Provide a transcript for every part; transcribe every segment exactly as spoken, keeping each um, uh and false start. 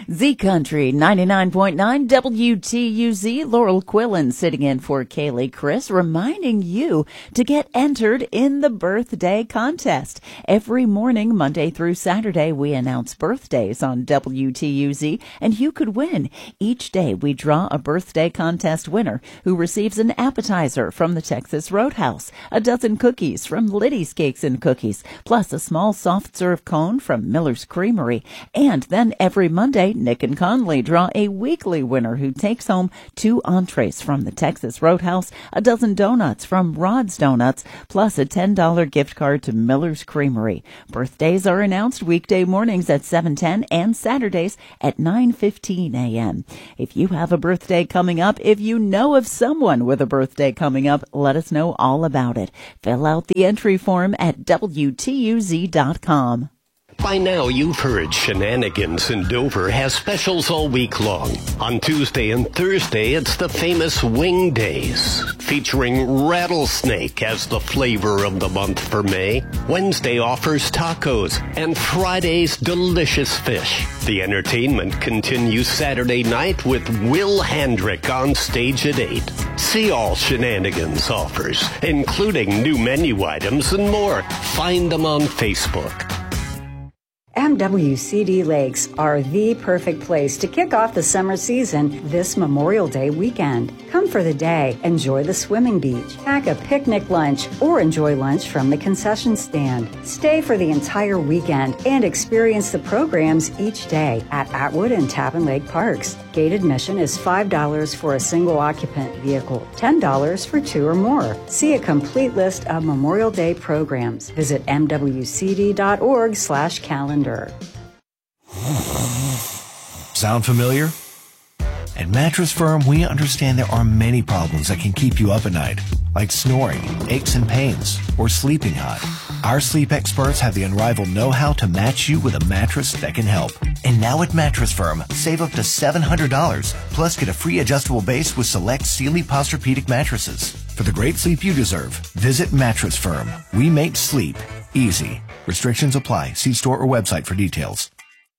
Z Country ninety-nine point nine W T U Z. Laurel Quillen sitting in for Kaylee Chris, reminding you to get entered in the birthday contest. Every morning, Monday through Saturday, we announce birthdays on W T U Z, and you could win. Each day, we draw a birthday contest winner who receives an appetizer from the Texas Roadhouse, a dozen cookies from Liddy's Cakes and Cookies, plus a small soft serve cone from Miller's Creamery. And then every Monday, Nick and Conley draw a weekly winner who takes home two entrees from the Texas Roadhouse, a dozen donuts from Rod's Donuts, plus a ten dollars gift card to Miller's Creamery. Birthdays are announced weekday mornings at seven ten and Saturdays at nine fifteen a.m. If you have a birthday coming up, if you know of someone with a birthday coming up, let us know all about it. Fill out the entry form at W T U Z dot com. By now, you've heard Shenanigans in Dover has specials all week long. On Tuesday and Thursday, it's the famous Wing Days, featuring rattlesnake as the flavor of the month for May. Wednesday offers tacos, and Friday's delicious fish. The entertainment continues Saturday night with Will Handrick on stage at eight. See all Shenanigans offers, including new menu items and more. Find them on Facebook. M W C D Lakes are the perfect place to kick off the summer season this Memorial Day weekend. Come for the day, enjoy the swimming beach, pack a picnic lunch, or enjoy lunch from the concession stand. Stay for the entire weekend and experience the programs each day at Atwood and Tappan Lake Parks. Gate admission is five dollars for a single occupant vehicle, ten dollars for two or more. See a complete list of Memorial Day programs. Visit M W C D dot org slash calendar. Sound familiar? At Mattress Firm, we understand there are many problems that can keep you up at night, like snoring, aches and pains, or sleeping hot. Our sleep experts have the unrivaled know-how to match you with a mattress that can help. And now at Mattress Firm, save up to seven hundred dollars, plus get a free adjustable base with select Sealy Posturepedic mattresses. For the great sleep you deserve, visit Mattress Firm. We make sleep easy. Restrictions apply. See store or website for details.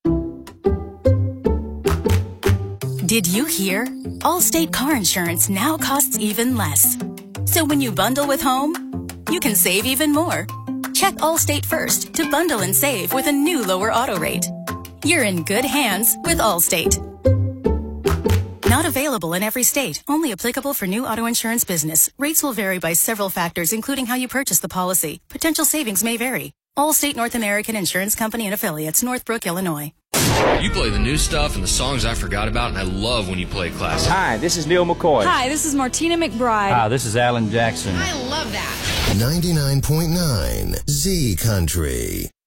Did you hear? Allstate car insurance now costs even less. So when you bundle with home, you can save even more. Check Allstate first to bundle and save with a new lower auto rate. You're in good hands with Allstate. Not available in every state. Only applicable for new auto insurance business. Rates will vary by several factors, including how you purchase the policy. Potential savings may vary. Allstate North American Insurance Company and Affiliates, Northbrook, Illinois. You play the new stuff and the songs I forgot about, and I love when you play classic. Hi, this is Neil McCoy. Hi, this is Martina McBride. Hi, this is Alan Jackson. I love that. ninety-nine point nine Z Country.